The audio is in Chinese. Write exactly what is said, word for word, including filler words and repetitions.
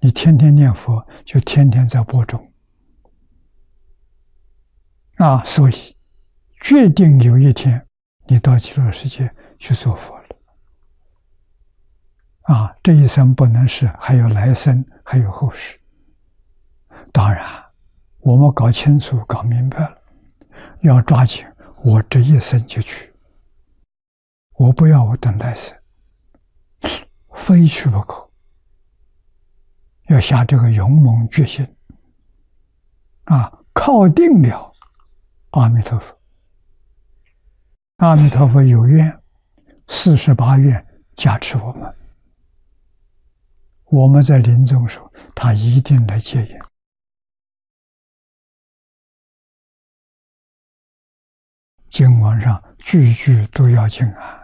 你天天念佛，就天天在播种啊！所以，决定有一天你到极乐世界去做佛了啊！这一生不能是，还有来生，还有后世。当然，我们搞清楚、搞明白了，要抓紧，我这一生就去，我不要我等来生，非去不可。要下这个勇猛决心啊！靠定了阿弥陀佛，阿弥陀佛有愿，四十八愿加持我们，我们在临终时候，他一定来接引。经文上句句都要敬啊！